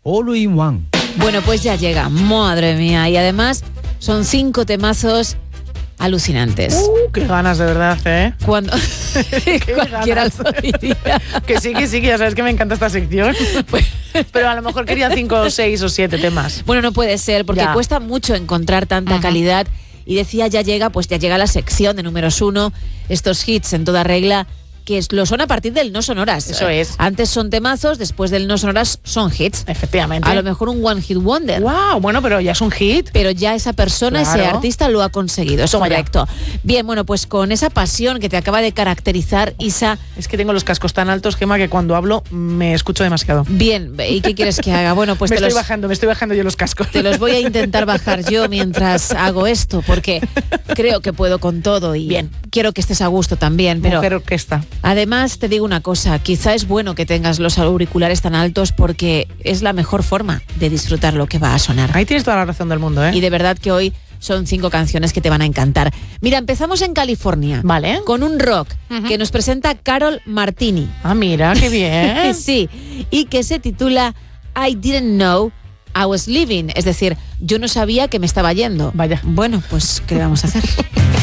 All in One. Bueno, pues ya llega, madre mía. Y además son 5 temazos alucinantes. Qué ganas, de verdad, ¿eh? Cuando cualquiera lo diría. Que sí, ya sabes que me encanta esta sección. Pero a lo mejor quería 5, 6 o 7 temas. Bueno, no puede ser, porque cuesta mucho encontrar tanta calidad. Y decía, ya llega la sección de números 1, estos hits en toda regla, que lo son a partir del no sonoras. Eso es. Antes son temazos, después del no sonoras son hits. Efectivamente. A lo mejor un one hit wonder. Wow, bueno, pero ya es un hit. Pero ya esa persona, ese artista lo ha conseguido, es correcto. Bien, bueno, pues con esa pasión que te acaba de caracterizar, Isa. Es que tengo los cascos tan altos, Gemma, que cuando hablo me escucho demasiado. Bien, ¿y qué quieres que haga? Bueno, pues me estoy bajando yo los cascos. Te los voy a intentar bajar yo mientras hago esto, porque creo que puedo con todo y bien. Quiero que estés a gusto también. Pero mujer orquesta. Además, te digo una cosa, quizá es bueno que tengas los auriculares tan altos porque es la mejor forma de disfrutar lo que va a sonar. Ahí tienes toda la razón del mundo, ¿eh? Y de verdad que hoy son 5 canciones que te van a encantar. Mira, empezamos en California. Vale. Con un rock que nos presenta Carol Martini. Ah, mira, qué bien. Sí, y que se titula I Didn't Know I Was Leaving. Es decir, yo no sabía que me estaba yendo. Vaya. Bueno, pues, ¿qué vamos a hacer?